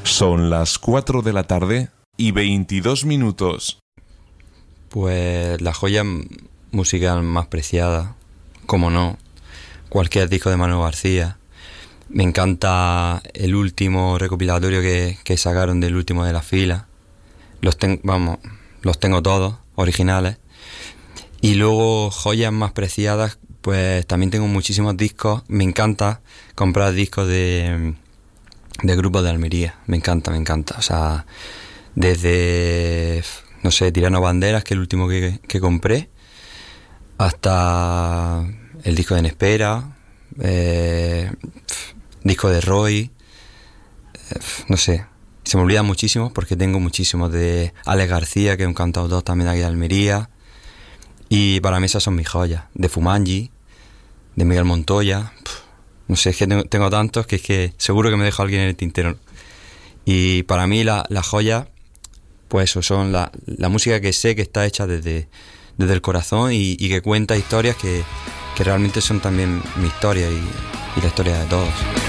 Son las 4 de la tarde y 22 minutos. Pues la joya musical más preciada, como no, cualquier disco de Manolo García. Me encanta el último recopilatorio que sacaron del último de la fila. Los tengo todos, originales. Y luego joyas más preciadas, pues también tengo muchísimos discos. Me encanta comprar discos de grupos de Almería. Me encanta. O sea, desde, no sé, Tirano Banderas, que es el último que compré, hasta el disco de Nespera, disco de Roy, no sé, se me olvidan muchísimos porque tengo muchísimos de Alex García, que es un cantautor también aquí de Almería, y para mí esas son mis joyas, de Fumanji, de Miguel Montoya, no sé, es que tengo tantos que es que seguro que me dejo a alguien en el tintero. Y para mí las joyas, pues eso, son la música que sé que está hecha desde el corazón y que cuenta historias que realmente son también mi historia y la historia de todos.